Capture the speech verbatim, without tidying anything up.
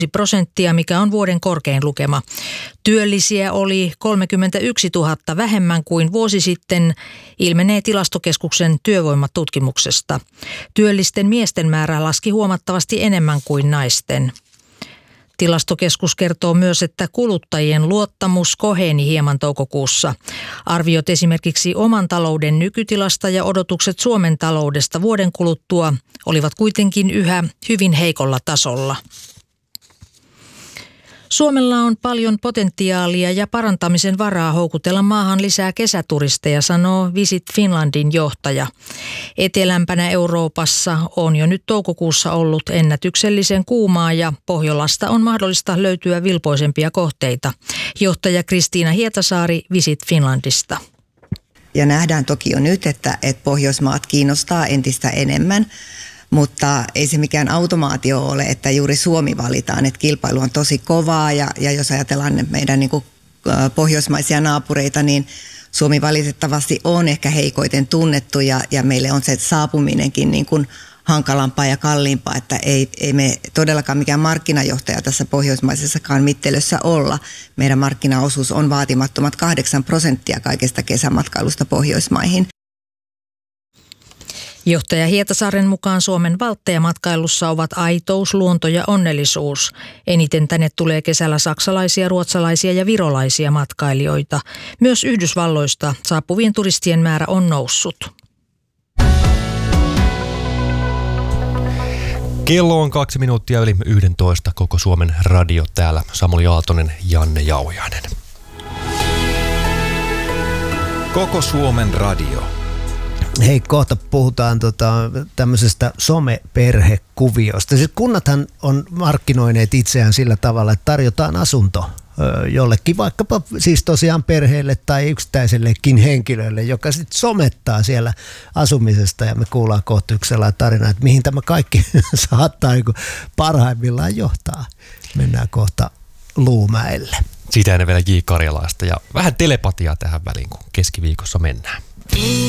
prosenttia, mikä on vuoden korkein lukema. Työllisiä oli kolmekymmentäyksituhatta vähemmän kuin vuosi sitten, ilmenee Tilastokeskuksen työvoimatutkimuksesta. Työllisten miesten määrä laski huomattavasti enemmän kuin naisten. Tilastokeskus kertoo myös, että kuluttajien luottamus koheni hieman toukokuussa. Arviot esimerkiksi oman talouden nykytilasta ja odotukset Suomen taloudesta vuoden kuluttua olivat kuitenkin yhä hyvin heikolla tasolla. Suomella on paljon potentiaalia ja parantamisen varaa houkutella maahan lisää kesäturisteja, sanoo Visit Finlandin johtaja. Etelämpänä Euroopassa on jo nyt toukokuussa ollut ennätyksellisen kuumaa ja Pohjolasta on mahdollista löytyä vilpoisempia kohteita. Johtaja Kristiina Hietasaari Visit Finlandista. Ja nähdään toki jo nyt, että, että Pohjoismaat kiinnostaa entistä enemmän. Mutta ei se mikään automaatio ole, että juuri Suomi valitaan, että kilpailu on tosi kovaa ja, ja jos ajatellaan meidän niin kuin pohjoismaisia naapureita, niin Suomi valitettavasti on ehkä heikoiten tunnettu ja, ja meille on se saapuminenkin niin kuin hankalampaa ja kalliimpaa, että ei, ei me todellakaan mikään markkinajohtaja tässä pohjoismaisessakaan mittelössä olla. Meidän markkinaosuus on vaatimattomat kahdeksan prosenttia kaikesta kesämatkailusta Pohjoismaihin. Johtaja Hietasaaren mukaan Suomen valtteja matkailussa ovat aitous, luonto ja onnellisuus. Eniten tänne tulee kesällä saksalaisia, ruotsalaisia ja virolaisia matkailijoita. Myös Yhdysvalloista saapuvien turistien määrä on noussut. Kello on kaksi minuuttia yli yksitoista, koko Suomen radio täällä. Samuli Aaltonen, Janne Jauhiainen. Koko Suomen radio. Hei, kohta puhutaan tota, tämmöisestä someperhekuviosta. Siis kunnathan on markkinoineet itseään sillä tavalla, että tarjotaan asunto ö, jollekin, vaikkapa siis tosiaan perheelle tai yksittäisellekin henkilölle, joka sitten somettaa siellä asumisesta. Ja me kuullaan kohta yksi sellainen tarina, että mihin tämä kaikki saattaa niin kuin parhaimmillaan johtaa. Mennään kohta Luumäelle. Siitä ennen vielä J. Karjalaista ja vähän telepatiaa tähän väliin, kun keskiviikossa mennään.